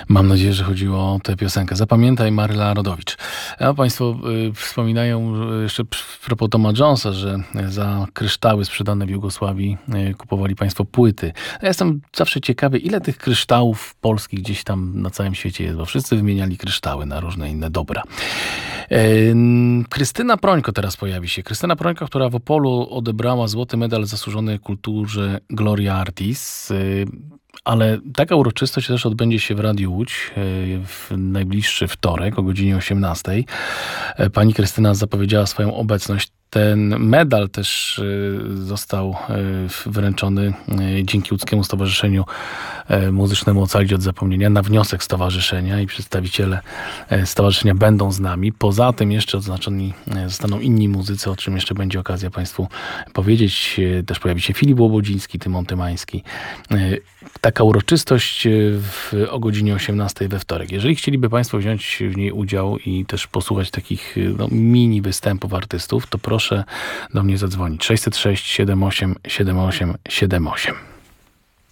Mam nadzieję, że chodziło o tę piosenkę. Zapamiętaj, Maryla Rodowicz. A państwo wspominają jeszcze a propos Toma Jonesa, że za kryształy sprzedane w Jugosławii kupowali państwo płyty. Ja jestem zawsze ciekawy, ile tych kryształów polskich gdzieś tam na całym świecie jest, bo wszyscy wymieniali kryształy na różne inne dobra. Krystyna Prońko teraz pojawi się. Krystyna Prońko, która w Opolu odebrała złoty medal zasłużony kulturze Gloria Artis. Ale taka uroczystość też odbędzie się w Radiu Łódź w najbliższy wtorek o godzinie 18. Pani Krystyna zapowiedziała swoją obecność. Ten medal też został wręczony dzięki Łódzkiemu Stowarzyszeniu Muzycznemu Ocalić od Zapomnienia na wniosek stowarzyszenia i przedstawiciele stowarzyszenia będą z nami. Poza tym jeszcze odznaczeni zostaną inni muzycy, o czym jeszcze będzie okazja Państwu powiedzieć. Też pojawi się Filip Łobodziński, Tymon Tymański. Taka uroczystość o godzinie 18 we wtorek. Jeżeli chcieliby Państwo wziąć w niej udział i też posłuchać takich mini występów artystów, to proszę do mnie zadzwonić. 606 78 78 78.